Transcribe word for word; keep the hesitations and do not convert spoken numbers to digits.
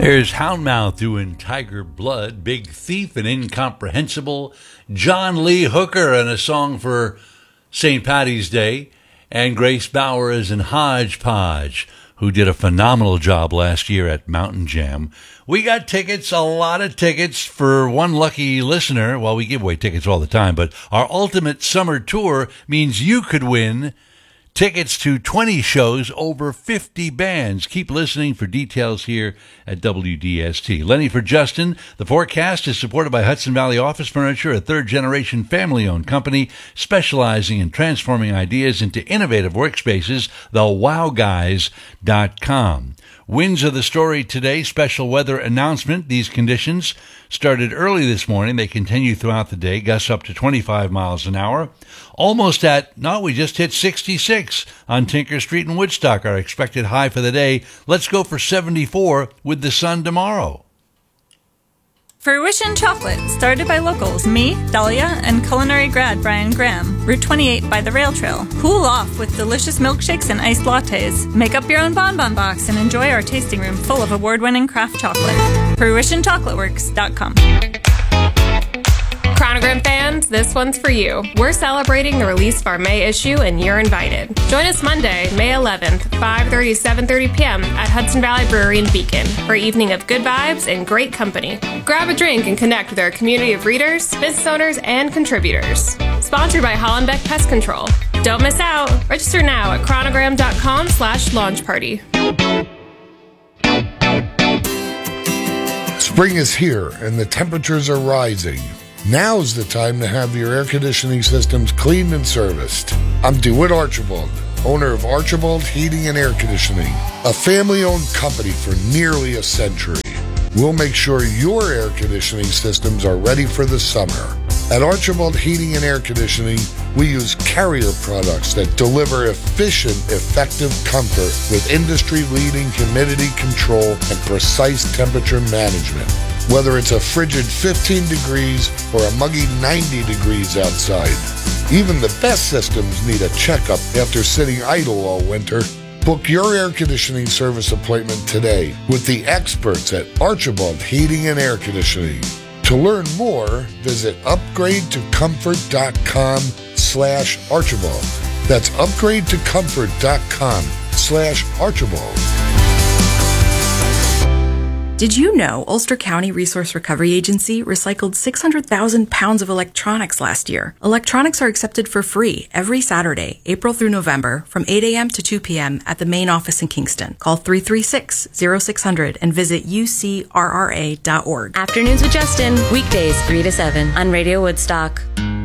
There's Houndmouth doing Tiger Blood, Big Thief and Incomprehensible, John Lee Hooker and a song for Saint Paddy's Day, and Grace Bowers and Hodgepodge, who did a phenomenal job last year at Mountain Jam. We got tickets, a lot of tickets for one lucky listener. Well, we give away tickets all the time, but our ultimate summer tour means you could win tickets to twenty shows, over fifty bands. Keep listening for details here at W D S T. Lenny for Justin. The forecast is supported by Hudson Valley Office Furniture, a third-generation family-owned company specializing in transforming ideas into innovative workspaces, the wow guys dot com. Winds are the story today. Special weather announcement. These conditions started early this morning. They continue throughout the day. Gusts up to twenty-five miles an hour. Almost at, no, we just hit sixty-six on Tinker Street in Woodstock. Our expected high for the day. Let's go for seventy-four with the sun tomorrow. Fruition Chocolate, started by locals, me, Dahlia, and culinary grad Brian Graham. Route twenty-eight by the rail trail. Cool off with delicious milkshakes and iced lattes. Make up your own bonbon box and enjoy our tasting room full of award-winning craft chocolate. fruition chocolate works dot com. Chronogram fans, this one's for you. We're celebrating the release of our May issue, and you're invited. Join us Monday, May eleventh, five thirty to seven thirty p.m. at Hudson Valley Brewery in Beacon for an evening of good vibes and great company. Grab a drink and connect with our community of readers, business owners, and contributors. Sponsored by Hollenbeck Pest Control. Don't miss out. Register now at chronogram dot com slash launch party. Spring is here, and the temperatures are rising. Now's the time to have your air conditioning systems cleaned and serviced. I'm DeWitt Archibald, owner of Archibald Heating and Air Conditioning, a family-owned company for nearly a century. We'll make sure your air conditioning systems are ready for the summer. At Archibald Heating and Air Conditioning, we use Carrier products that deliver efficient, effective comfort with industry-leading humidity control and precise temperature management. Whether it's a frigid fifteen degrees or a muggy ninety degrees outside. Even the best systems need a checkup after sitting idle all winter. Book your air conditioning service appointment today with the experts at Archibald Heating and Air Conditioning. To learn more, visit upgrade to comfort dot com slash Archibald. That's upgrade to comfort dot com slash Archibald. Did you know Ulster County Resource Recovery Agency recycled six hundred thousand pounds of electronics last year? Electronics are accepted for free every Saturday, April through November, from eight a.m. to two p.m. at the main office in Kingston. Call three three six, zero six zero zero and visit u c r r a dot org. Afternoons with Justin, weekdays three to seven on Radio Woodstock.